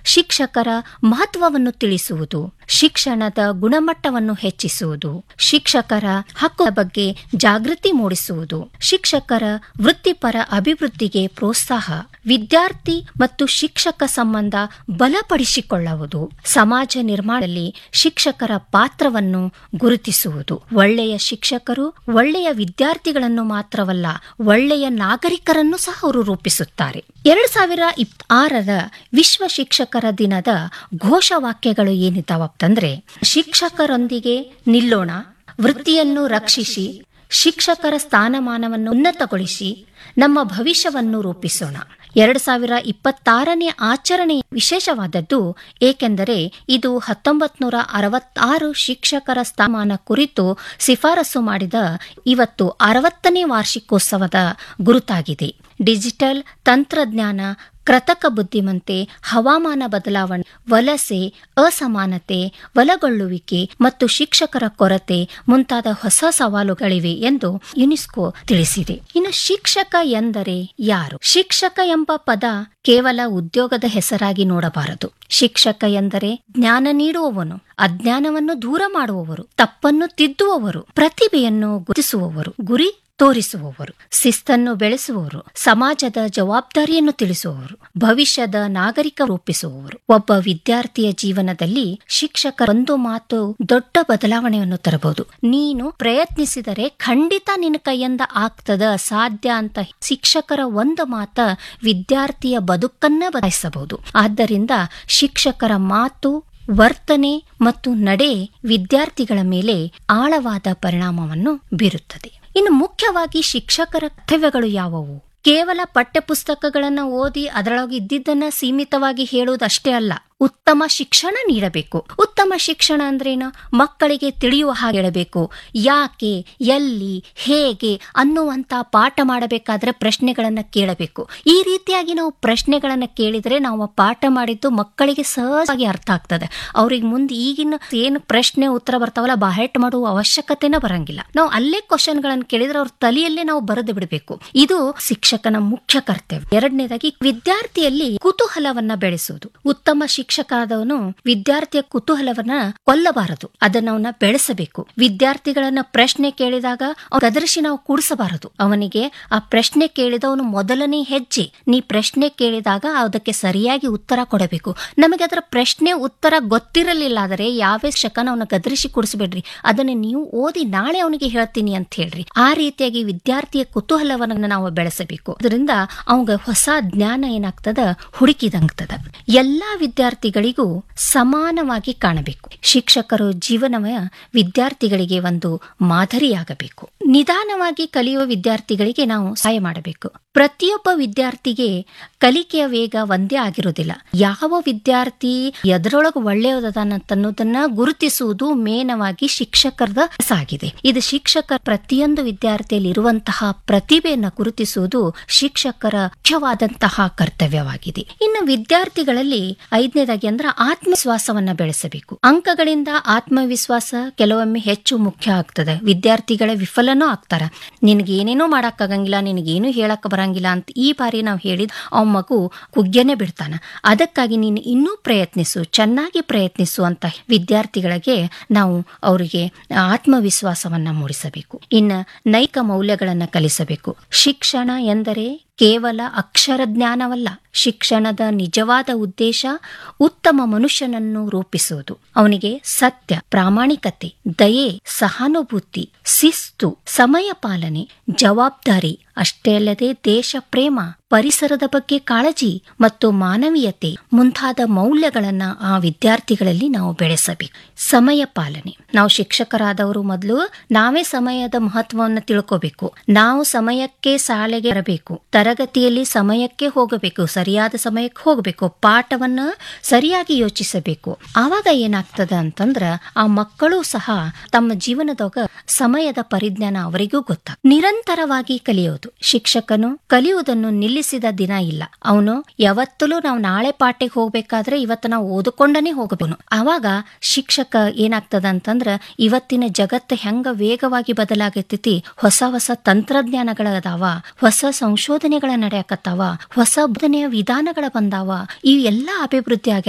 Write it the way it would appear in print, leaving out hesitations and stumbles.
ಶಿಕ್ಷಕರ ಮಹತ್ವವನ್ನು ತಿಳಿಸುವುದು, ಶಿಕ್ಷಣದ ಗುಣಮಟ್ಟವನ್ನು ಹೆಚ್ಚಿಸುವುದು, ಶಿಕ್ಷಕರ ಹಕ್ಕುಗಳ ಬಗ್ಗೆ ಜಾಗೃತಿ ಮೂಡಿಸುವುದು, ಶಿಕ್ಷಕರ ವೃತ್ತಿಪರ ಅಭಿವೃದ್ಧಿಗೆ ಪ್ರೋತ್ಸಾಹ, ವಿದ್ಯಾರ್ಥಿ ಮತ್ತು ಶಿಕ್ಷಕ ಸಂಬಂಧ ಬಲಪಡಿಸಿಕೊಳ್ಳುವುದು, ಸಮಾಜ ನಿರ್ಮಾಣದಲ್ಲಿ ಶಿಕ್ಷಕರ ಪಾತ್ರವನ್ನು ಗುರುತಿಸುವುದು. ಒಳ್ಳೆಯ ಶಿಕ್ಷಕರು ಒಳ್ಳೆಯ ವಿದ್ಯಾರ್ಥಿಗಳನ್ನು ಮಾತ್ರವಲ್ಲ, ಒಳ್ಳೆಯ ನಾಗರಿಕರನ್ನು ಸಹ ಅವರು ರೂಪಿಸುತ್ತಾರೆ. 2026ರ ವಿಶ್ವ ಶಿಕ್ಷಕರ ದಿನದ ಘೋಷವಾಕ್ಯಗಳು ಏನಿದ್ದಾವಂತಂದ್ರೆ, ಶಿಕ್ಷಕರೊಂದಿಗೆ ನಿಲ್ಲೋಣ, ವೃತ್ತಿಯನ್ನು ರಕ್ಷಿಸಿ, ಶಿಕ್ಷಕರ ಸ್ಥಾನಮಾನವನ್ನು ಉನ್ನತಗೊಳಿಸಿ, ನಮ್ಮ ಭವಿಷ್ಯವನ್ನು ರೂಪಿಸೋಣ. 2026ನೇ ಆಚರಣೆ ವಿಶೇಷವಾದದ್ದು ಏಕೆಂದರೆ ಇದು 1966 ಶಿಕ್ಷಕರ ಸ್ಥಾನಮಾನ ಕುರಿತು ಶಿಫಾರಸು ಮಾಡಿದ ಇವತ್ತು 60ನೇ ವಾರ್ಷಿಕೋತ್ಸವದ ಗುರುತಾಗಿದೆ. ಡಿಜಿಟಲ್ ತಂತ್ರಜ್ಞಾನ, ಕೃತಕ ಬುದ್ಧಿಮತ್ತೆ, ಹವಾಮಾನ ಬದಲಾವಣೆ, ವಲಸೆ, ಅಸಮಾನತೆ, ಒಳಗೊಳ್ಳುವಿಕೆ ಮತ್ತು ಶಿಕ್ಷಕರ ಕೊರತೆ ಮುಂತಾದ ಹೊಸ ಸವಾಲುಗಳಿವೆ ಎಂದು ಯುನೆಸ್ಕೋ ತಿಳಿಸಿದೆ. ಇನ್ನು ಶಿಕ್ಷಕ ಎಂದರೆ ಯಾರು? ಶಿಕ್ಷಕ ಎಂಬ ಪದ ಕೇವಲ ಉದ್ಯೋಗದ ಹೆಸರಾಗಿ ನೋಡಬಾರದು. ಶಿಕ್ಷಕ ಎಂದರೆ ಜ್ಞಾನ ನೀಡುವವನು, ಅಜ್ಞಾನವನ್ನು ದೂರ ಮಾಡುವವರು, ತಪ್ಪನ್ನು ತಿದ್ದುವವರು, ಪ್ರತಿಭೆಯನ್ನು ಗುರುತಿಸುವವರು, ಗುರಿ ತೋರಿಸುವವರು, ಶಿಸ್ತನ್ನು ಬೆಳೆಸುವವರು, ಸಮಾಜದ ಜವಾಬ್ದಾರಿಯನ್ನು ತಿಳಿಸುವವರು, ಭವಿಷ್ಯದ ನಾಗರಿಕ ರೂಪಿಸುವವರು. ಒಬ್ಬ ವಿದ್ಯಾರ್ಥಿಯ ಜೀವನದಲ್ಲಿ ಶಿಕ್ಷಕ ಒಂದು ಮಾತು ದೊಡ್ಡ ಬದಲಾವಣೆಯನ್ನು ತರಬಹುದು. ನೀನು ಪ್ರಯತ್ನಿಸಿದರೆ ಖಂಡಿತ ನಿನ್ನ ಕೈಯಿಂದ ಆಗ್ತದ, ಸಾಧ್ಯ ಅಂತ ಶಿಕ್ಷಕರ ಒಂದು ಮಾತ ವಿದ್ಯಾರ್ಥಿಯ ಬದುಕನ್ನ ಬದಲಾಯಿಸಬಹುದು. ಆದ್ದರಿಂದ ಶಿಕ್ಷಕರ ಮಾತು, ವರ್ತನೆ ಮತ್ತು ನಡೆ ವಿದ್ಯಾರ್ಥಿಗಳ ಮೇಲೆ ಆಳವಾದ ಪರಿಣಾಮವನ್ನು ಬೀರುತ್ತದೆ. ಇನ್ನು ಮುಖ್ಯವಾಗಿ ಶಿಕ್ಷಕರ ಕರ್ತವ್ಯಗಳು ಯಾವುವು? ಕೇವಲ ಪಠ್ಯಪುಸ್ತಕಗಳನ್ನು ಓದಿ ಅದರೊಳಗೆ ಇದ್ದಿದ್ದನ್ನ ಸೀಮಿತವಾಗಿ ಹೇಳುವುದಷ್ಟೇ ಅಲ್ಲ, ಉತ್ತಮ ಶಿಕ್ಷಣ ನೀಡಬೇಕು. ಉತ್ತಮ ಶಿಕ್ಷಣ ಅಂದ್ರೇನು? ಮಕ್ಕಳಿಗೆ ತಿಳಿಯುವ ಹಾಗೆ ಹೇಳಬೇಕು. ಯಾಕೆ, ಎಲ್ಲಿ, ಹೇಗೆ ಅನ್ನುವಂತ ಪಾಠ ಮಾಡಬೇಕಾದ್ರೆ ಪ್ರಶ್ನೆಗಳನ್ನ ಕೇಳಬೇಕು. ಈ ರೀತಿಯಾಗಿ ನಾವು ಪ್ರಶ್ನೆಗಳನ್ನ ಕೇಳಿದ್ರೆ ನಾವು ಪಾಠ ಮಾಡಿದ್ದು ಮಕ್ಕಳಿಗೆ ಸಹಜವಾಗಿ ಅರ್ಥ ಆಗ್ತದೆ. ಅವ್ರಿಗೆ ಮುಂದೆ ಈಗಿನ ಏನು ಪ್ರಶ್ನೆ ಉತ್ತರ ಬರ್ತಾವಲ್ಲ, ಬಾಹೆಟ್ ಮಾಡುವ ಅವಶ್ಯಕತೆನೇ ಬರಂಗಿಲ್ಲ. ನಾವು ಅಲ್ಲೇ ಕ್ವಶನ್ಗಳನ್ನು ಕೇಳಿದ್ರೆ ಅವ್ರ ತಲೆಯಲ್ಲೇ ನಾವು ಬರೆದು ಬಿಡಬೇಕು. ಇದು ಶಿಕ್ಷಕನ ಮುಖ್ಯ ಕರ್ತವ್ಯ. ಎರಡನೇದಾಗಿ ವಿದ್ಯಾರ್ಥಿಯಲ್ಲಿ ಕುತೂಹಲವನ್ನ ಬೆಳೆಸುವುದು. ಉತ್ತಮ ಶಿಕ್ಷಕ ಆದವನು ವಿದ್ಯಾರ್ಥಿಯ ಕುತೂಹಲವನ್ನ ಕೊಲ್ಲಬಾರದು, ಅದನ್ನ ಬೆಳೆಸಬೇಕು. ವಿದ್ಯಾರ್ಥಿಗಳನ್ನ ಪ್ರಶ್ನೆ ಕೇಳಿದಾಗ ಗದರಿಸಿ ನಾವು ಕೂಡಿಸಬಾರದು. ಅವನಿಗೆ ಆ ಪ್ರಶ್ನೆ ಕೇಳಿದವನು ಮೊದಲನೇ ಹೆಜ್ಜೆ, ನೀ ಪ್ರಶ್ನೆ ಕೇಳಿದಾಗ ಅದಕ್ಕೆ ಸರಿಯಾಗಿ ಉತ್ತರ ಕೊಡಬೇಕು. ನಮಗೆ ಅದರ ಪ್ರಶ್ನೆ ಉತ್ತರ ಗೊತ್ತಿರಲಿಲ್ಲ ಆದರೆ ಯಾವೇ ಶಿಕ್ಷಕನ ಅವನ ಗದರಿಸಿ ಕೂಡಿಸಬೇಡ್ರಿ, ಅದನ್ನ ನೀವು ಓದಿ ನಾಳೆ ಅವನಿಗೆ ಹೇಳ್ತೀನಿ ಅಂತ ಹೇಳ್ರಿ. ಆ ರೀತಿಯಾಗಿ ವಿದ್ಯಾರ್ಥಿಯ ಕುತೂಹಲವನ್ನ ನಾವು ಬೆಳೆಸಬೇಕು. ಅದರಿಂದ ಅವಂಗ ಹೊಸ ಜ್ಞಾನ ಏನಾಗ್ತದ, ಹುಡುಕಿದಂಗ್ತದ. ಎಲ್ಲಾ ವಿದ್ಯಾರ್ಥಿಗಳಿಗೂ ಸಮಾನವಾಗಿ ಕಾಣಬೇಕು. ಶಿಕ್ಷಕರು ಜೀವನವೇ ವಿದ್ಯಾರ್ಥಿಗಳಿಗೆ ಒಂದು ಮಾದರಿಯಾಗಬೇಕು. ನಿಧಾನವಾಗಿ ಕಲಿಯುವ ವಿದ್ಯಾರ್ಥಿಗಳಿಗೆ ನಾವು ಸಹಾಯ ಮಾಡಬೇಕು. ಪ್ರತಿಯೊಬ್ಬ ವಿದ್ಯಾರ್ಥಿಗೆ ಕಲಿಕೆಯ ವೇಗ ಒಂದೇ ಆಗಿರುವುದಿಲ್ಲ. ಯಾವ ವಿದ್ಯಾರ್ಥಿ ಎದರೊಳಗೆ ಒಳ್ಳೆಯದನ್ನೋದನ್ನ ಗುರುತಿಸುವುದು ಮೇನವಾಗಿ ಶಿಕ್ಷಕರದ ಸಾಗಿದೆ. ಇದು ಶಿಕ್ಷಕರ ಪ್ರತಿಯೊಂದು ವಿದ್ಯಾರ್ಥಿಯಲ್ಲಿ ಇರುವಂತಹ ಪ್ರತಿಭೆಯನ್ನು ಗುರುತಿಸುವುದು ಶಿಕ್ಷಕರ ಮುಖ್ಯವಾದಂತಹ ಕರ್ತವ್ಯವಾಗಿದೆ. ಇನ್ನು ವಿದ್ಯಾರ್ಥಿಗಳಲ್ಲಿ 5ನೇದಾಗಿ ಅಂದ್ರೆ ಆತ್ಮವಿಶ್ವಾಸವನ್ನ ಬೆಳೆಸಬೇಕು. ಅಂಕಗಳಿಂದ ಆತ್ಮವಿಶ್ವಾಸ ಕೆಲವೊಮ್ಮೆ ಹೆಚ್ಚು ಮುಖ್ಯ ಆಗ್ತದೆ. ವಿದ್ಯಾರ್ಥಿಗಳ ವಿಫಲನೂ ಆಗ್ತಾರ. ನಿನಗೆ ಏನೇನೋ ಮಾಡಕ್ಕಾಗಂಗಿಲ್ಲ, ನಿನಗೇನು ಹೇಳಕ್ ಬರಂಗಿಲ್ಲ ಅಂತ ಈ ಬಾರಿ ನಾವು ಹೇಳಿದ್ ಅವ್ ಮಗು ಕುಗ್ಗೇನೆ ಬಿಡ್ತಾನ. ಅದಕ್ಕಾಗಿ ನೀನು ಇನ್ನೂ ಪ್ರಯತ್ನಿಸು, ಚೆನ್ನಾಗಿ ಪ್ರಯತ್ನಿಸು ಅಂತ ವಿದ್ಯಾರ್ಥಿಗಳಿಗೆ ನಾವು ಅವರಿಗೆ ಆತ್ಮವಿಶ್ವಾಸವನ್ನ ಮೂಡಿಸಬೇಕು. ಇನ್ನು ನೈತಿಕ ಮೌಲ್ಯಗಳನ್ನ ಕಲಿಸಬೇಕು. ಶಿಕ್ಷಣ ಎಂದರೆ ಕೇವಲ ಅಕ್ಷರ ಜ್ಞಾನವಲ್ಲ. ಶಿಕ್ಷಣದ ನಿಜವಾದ ಉದ್ದೇಶ ಉತ್ತಮ ಮನುಷ್ಯನನ್ನು ರೂಪಿಸುವುದು. ಅವನಿಗೆ ಸತ್ಯ, ಪ್ರಾಮಾಣಿಕತೆ, ದಯೆ, ಸಹಾನುಭೂತಿ, ಶಿಸ್ತು, ಸಮಯ ಪಾಲನೆ, ಜವಾಬ್ದಾರಿ ಅಷ್ಟೇ ಅಲ್ಲದೆ ದೇಶ ಪ್ರೇಮ, ಪರಿಸರದ ಬಗ್ಗೆ ಕಾಳಜಿ ಮತ್ತು ಮಾನವೀಯತೆ ಮುಂತಾದ ಮೌಲ್ಯಗಳನ್ನ ಆ ವಿದ್ಯಾರ್ಥಿಗಳಲ್ಲಿ ನಾವು ಬೆಳೆಸಬೇಕು. ಸಮಯ ಪಾಲನೆ, ನಾವು ಶಿಕ್ಷಕರಾದವರು ಮೊದಲು ನಾವೇ ಸಮಯದ ಮಹತ್ವವನ್ನು ತಿಳ್ಕೋಬೇಕು. ನಾವು ಸಮಯಕ್ಕೆ ಶಾಲೆಗೆ ಬರಬೇಕು, ತರಗತಿಯಲ್ಲಿ ಸಮಯಕ್ಕೆ ಹೋಗಬೇಕು, ಸರಿಯಾದ ಸಮಯಕ್ಕೆ ಹೋಗಬೇಕು, ಪಾಠವನ್ನ ಸರಿಯಾಗಿ ಯೋಚಿಸಬೇಕು. ಆವಾಗ ಏನಾಗ್ತದ ಅಂತಂದ್ರ ಆ ಮಕ್ಕಳು ಸಹ ತಮ್ಮ ಜೀವನದಾಗ ಸಮಯದ ಪರಿಜ್ಞಾನ ಅವರಿಗೂ ಗೊತ್ತಾಗ. ನಿರಂತರವಾಗಿ ಕಲಿಯೋದು. ಶಿಕ್ಷಕನು ಕಲಿಯುವುದನ್ನು ನಿಲ್ಲಿಸಿದ ದಿನ ಇಲ್ಲ. ಅವನು ಯಾವತ್ತಲೂ ನಾವು ನಾಳೆ ಪಾಠಕ್ಕೆ ಹೋಗ್ಬೇಕಾದ್ರೆ ಇವತ್ತು ನಾವು ಓದಿಕೊಂಡನೇ ಹೋಗಬೇಕು. ಆವಾಗ ಶಿಕ್ಷಕ ಏನಾಗ್ತದ ಅಂತಂದ್ರ ಇವತ್ತಿನ ಜಗತ್ತು ಹೆಂಗ ವೇಗವಾಗಿ ಬದಲಾಗತೈತಿ, ಹೊಸ ಹೊಸ ತಂತ್ರಜ್ಞಾನಗಳದಾವ, ಹೊಸ ಸಂಶೋಧನೆಗಳ ನಡೆಯಕತ್ತಾವ, ಹೊಸ ಬೋಧನೆಯ ವಿಧಾನಗಳ ಬಂದಾವ, ಇವೆಲ್ಲ ಅಭಿವೃದ್ಧಿ